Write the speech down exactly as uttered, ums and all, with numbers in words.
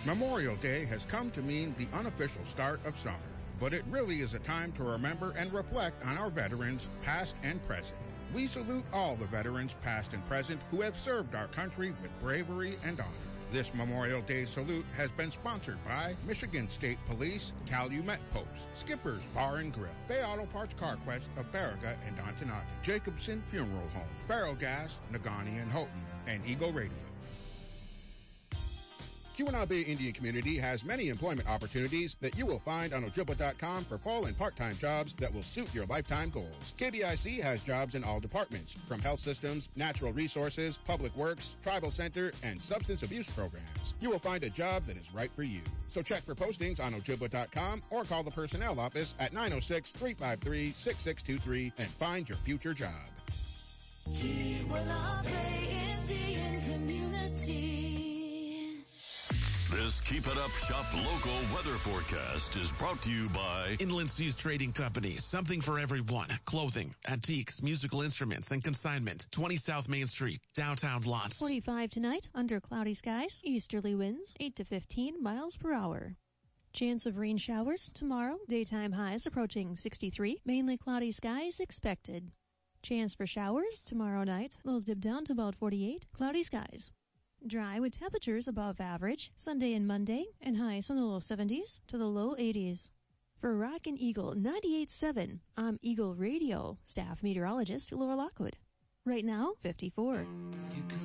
Memorial Day has come to mean the unofficial start of summer, but it really is a time to remember and reflect on our veterans, past and present. We salute all the veterans, past and present, who have served our country with bravery and honor. This Memorial Day salute has been sponsored by Michigan State Police, Calumet Post, Skipper's Bar and Grill, Bay Auto Parts CarQuest of Baraga and Ontonaga, Jacobson Funeral Home, Barrel Gas, Nagani and Houghton, and Eagle Radio. Keweenaw Bay Indian Community has many employment opportunities that you will find on Ojibwa dot com for full and part-time jobs that will suit your lifetime goals. K B I C has jobs in all departments, from health systems, natural resources, public works, tribal center, and substance abuse programs. You will find a job that is right for you. So check for postings on Ojibwa dot com or call the personnel office at nine oh six, three five three, six six two three and find your future job. Keweenaw Bay Indian Community. This Keep It Up Shop local weather forecast is brought to you by Inland Seas Trading Company. Something for everyone. Clothing, antiques, musical instruments, and consignment. twenty South Main Street, downtown Lots. forty-five tonight, under cloudy skies. Easterly winds, eight to fifteen miles per hour. Chance of rain showers tomorrow. Daytime highs approaching sixty-three. Mainly cloudy skies expected. Chance for showers tomorrow night. Lows dip down to about forty-eight. Cloudy skies. Dry with temperatures above average Sunday and Monday, and highs from the low seventies to the low eighties. For Rockin' Eagle ninety-eight point seven, I'm Eagle Radio staff meteorologist Laura Lockwood. Right now, fifty-four. You could